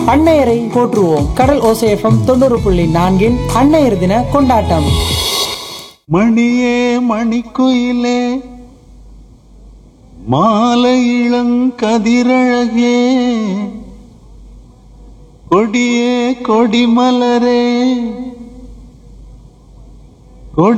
அன்னையரை போற்றுவோம். கடல் ஓசை எஃப்எம் 90.4 அன்னையர் தின கொண்டாட்டம். மணியே மணிக்குயிலே மாலை இளங்கதிரழகே கொடியே கொடிமலரே